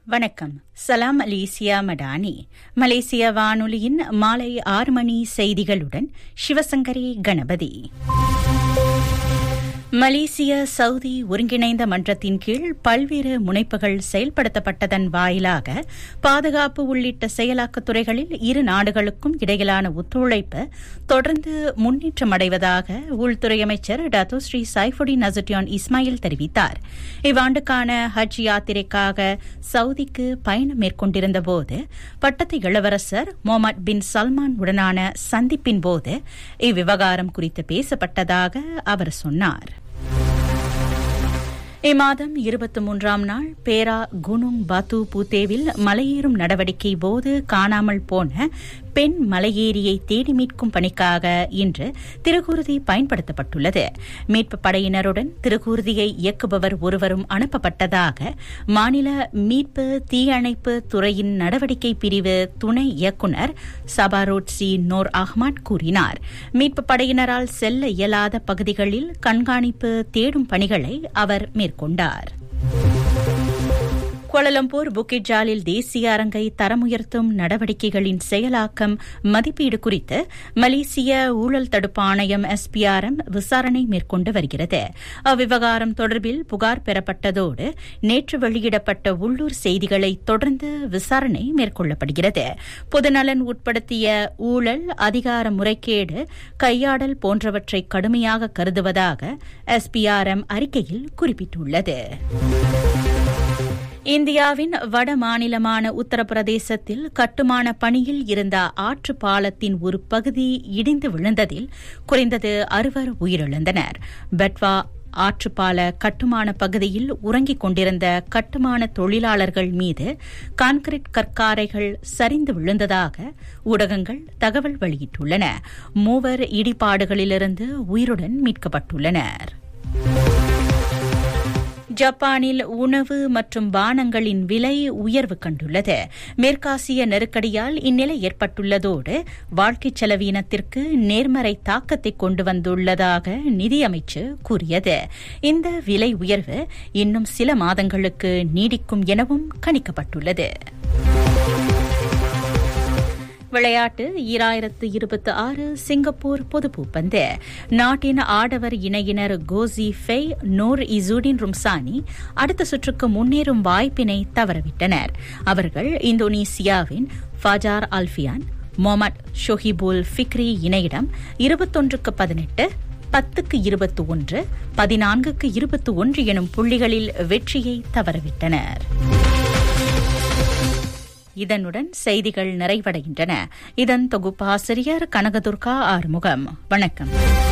வணக்கம். சலாம் மலேசியா மடானி. மலேசிய வானொலியின் மாலை 6 மணி செய்திகளுடன் சிவசங்கரி கணபதி. மலேசிய சவுதி ஒருங்கிணைந்த மன்றத்தின் கீழ் பல்வேறு முனைப்புகள் செயல்படுத்தப்பட்டதன் வாயிலாக பாதுகாப்பு உள்ளிட்ட செயலாக்கத் துறைகளில் இரு நாடுகளுக்கும் இடையிலான ஒத்துழைப்பு தொடர்ந்து முன்னேற்றமடைவதாக உள்துறை அமைச்சர் டத்தோ ஸ்ரீ சைஃபுடின் நசுட்டியான் இஸ்மாயில் தெரிவித்தார். இவ்வாண்டுக்கான ஹஜ் யாத்திரைக்காக சவுதிக்கு பயணம் மேற்கொண்டிருந்தபோது பட்டத்து இளவரசர் முகமது பின் சல்மான் உடனான சந்திப்பின் போது இவ்விவகாரம் குறித்து பேசப்பட்டதாக அவர் சொன்னார். இம்மாதம் 23ஆம் நாள் பேரா குனுங் பாத்து பூத்தேவில் மலையேறும் நடவடிக்கை போது காணாமல் போன பெண் மலையேறியை தேடி மீட்கும் பணிக்காக இன்று திருக்கூர்தி பயன்படுத்தப்பட்டுள்ளது. மீட்புப் படையினருடன் திருக்கூர்தியை இயக்குபவர் ஒருவரும் அனுப்பப்பட்டதாக மாநில மீட்பு தீயணைப்பு துறையின் நடவடிக்கை பிரிவு துணை இயக்குநர் சபாரோட்சி நோர் அஹ்மத் கூறினார். மீட்புப் படையினரால் செல்ல இயலாத பகுதிகளில் கண்காணிப்பு தேடும் பணிகளை அவர் மேற்கொண்டார். கோலாலம்பூர் புக்கிட் ஜாலில் தேசிய அரங்கை தரமுயர்த்தும் நடவடிக்கைகளின் செயலாக்கம் மதிப்பீடு குறித்து மலேசிய ஊழல் தடுப்பு ஆணையம் SPRM விசாரணை மேற்கொண்டு வருகிறது. அவ்விவகாரம் தொடர்பில் புகார் பெறப்பட்டதோடு நேற்று வெளியிடப்பட்ட உள்ளூர் செய்திகளை தொடர்ந்து விசாரணை மேற்கொள்ளப்படுகிறது. பொதுநலன் உட்படுத்திய ஊழல், அதிகார முறைகேடு, கையாடல் போன்றவற்றை கடுமையாக கருதுவதாக SPRM அறிக்கையில் குறிப்பிட்டுள்ளது. இந்தியாவின் வட மாநிலமான உத்தரப்பிரதேசத்தில் கட்டுமான பணியில் இருந்த ஆற்று பாலத்தின் ஒரு பகுதி இடிந்து விழுந்ததில் குறைந்தது 6 உயிரிழந்தனர். பெட்வா ஆற்றுப்பால கட்டுமான பகுதியில் உறங்கிக் கொண்டிருந்த கட்டுமான தொழிலாளர்கள் மீது கான்கிரீட் கற்காரைகள் சரிந்து விழுந்ததாக ஊடகங்கள் தகவல் வெளியிட்டுள்ளன. 3 இடிபாடுகளிலிருந்து உயிருடன் மீட்கப்பட்டுள்ளனர். ஜப்பானில் உணவு மற்றும் பானங்களின் விலை உயர்வு கண்டுள்ளது. மேற்காசிய நெருக்கடியால் இந்நிலை ஏற்பட்டுள்ளதோடு வாழ்க்கைச் செலவினத்திற்கு நேர்மறை தாக்கத்தை கொண்டு வந்துள்ளதாக நிதியமைச்சு கூறியது. இந்த விலை உயர்வு இன்னும் சில மாதங்களுக்கு நீடிக்கும் எனவும் கணிக்கப்பட்டுள்ளது. விளையாட்டு 2026 சிங்கப்பூர் பொதுப்பூப்பந்து. நாட்டின் ஆடவர் இணையினர் கோசி ஃபெய், நோர் இசுடின் ரும்சானி அடுத்த சுற்றுக்கு முன்னேறும் வாய்ப்பினை தவறவிட்டனர். அவர்கள் இந்தோனேசியாவின் ஃபஜார் அல்ஃபியான், முகமது ஷொஹிபுல் ஃபிக்ரி இணையிடம் 21-18, 10-21, 14-21 எனும் புள்ளிகளில் வெற்றியை தவறவிட்டனர். இதனுடன் செய்திகள் நிறைவடைகின்றன. இதன் தொகுப்பாசிரியர் கனகதுர்கா ஆறுமுகம். வணக்கம்.